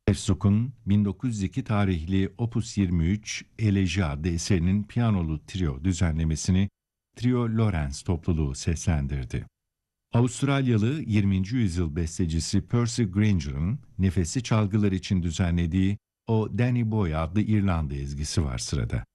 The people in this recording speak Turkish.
Efsuk'un 1902 tarihli Opus 23 Eleji adlı eserinin piyanolu trio düzenlemesini Trio Lawrence topluluğu seslendirdi. Avustralyalı 20. yüzyıl bestecisi Percy Granger'ın nefesli çalgılar için düzenlediği O Danny Boy adlı İrlanda ezgisi var sırada.